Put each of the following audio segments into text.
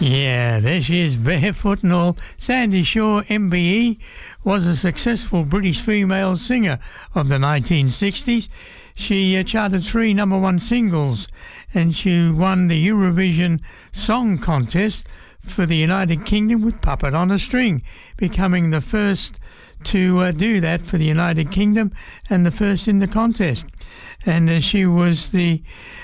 Yeah, there she is, barefoot and all. Sandy Shaw, MBE, was a successful British female singer of the 1960s. She charted 3 number 1 singles, and she won the Eurovision Song Contest for the United Kingdom with Puppet on a String, becoming the first to do that for the United Kingdom and the first in the contest. And she was the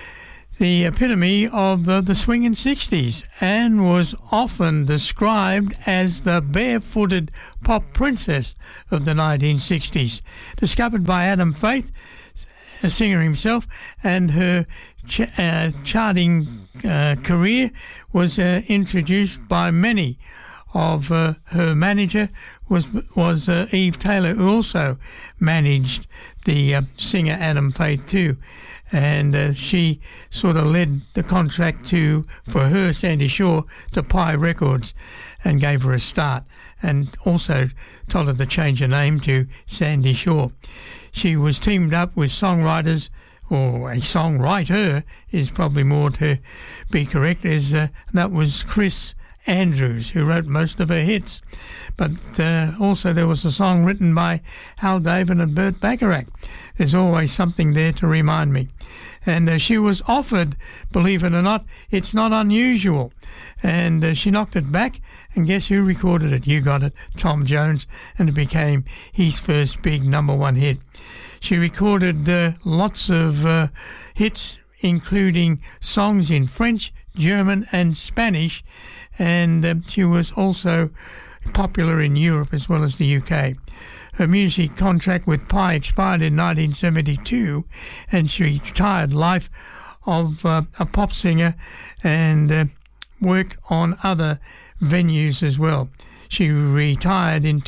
epitome of the swinging 60s and was often described as the barefooted pop princess of the 1960s. Discovered by Adam Faith, a singer himself, and her charting career was introduced by many of her manager was Eve Taylor, who also managed the singer Adam Faith too. And she sort of led the contract for her, Sandy Shaw, to Pye Records and gave her a start, and also told her to change her name to Sandy Shaw. She was teamed up with songwriters, or a songwriter is probably more to be correct, that was Chris Andrews, who wrote most of her hits. But also there was a song written by Hal David and Burt Bacharach. There's always something there to remind me. And she was offered, believe it or not, It's Not Unusual. And she knocked it back, and guess who recorded it? You got it, Tom Jones, and it became his first big number 1 hit. She recorded lots of hits, including songs in French, German and Spanish, and she was also popular in Europe as well as the UK. Her music contract with Pye expired in 1972, and she retired life of a pop singer and worked on other venues as well. She retired in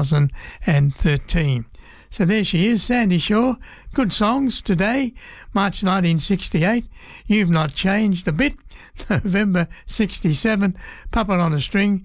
2013. So there she is, Sandy Shaw. Good songs today, March 1968. You've Not Changed a Bit. November 67, Puppet on a String,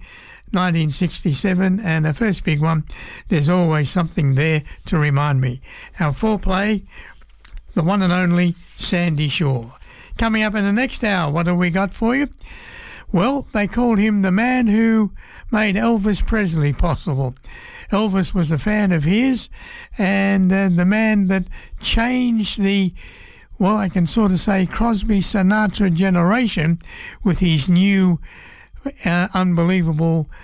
1967, and her first big one, There's Always Something There to Remind Me. Our foreplay, the one and only Sandy Shaw. Coming up in the next hour, what have we got for you? Well, they called him the man who made Elvis Presley possible. Elvis was a fan of his, and the man that changed the, well, I can sort of say Crosby Sinatra generation with his new unbelievable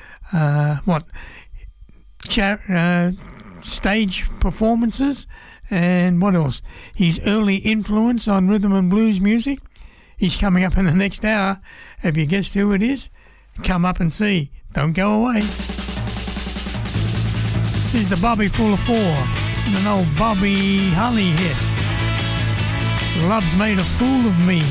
stage performances, and what else? His early influence on rhythm and blues music. He's coming up in the next hour. Have you guessed who it is? Come up and see. Don't go away. This is the Bobby Full of 4, and an old Bobby Holly hit. Love's Made a Fool of Me.